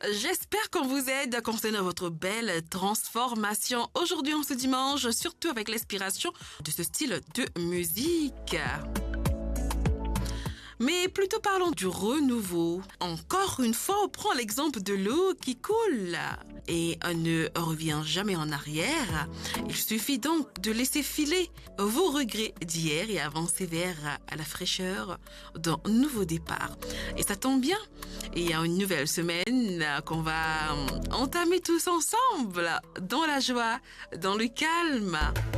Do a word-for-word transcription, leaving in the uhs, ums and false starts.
J'espère qu'on vous aide concernant votre belle transformation aujourd'hui en ce dimanche, surtout avec l'inspiration de ce style de musique. Mais plutôt parlons du renouveau. Encore une fois, on prend l'exemple de l'eau qui coule et on ne revient jamais en arrière. Il suffit donc de laisser filer vos regrets d'hier et avancer vers la fraîcheur d'un nouveau départ. Et ça tombe bien, il y a une nouvelle semaine qu'on va entamer tous ensemble dans la joie, dans le calme.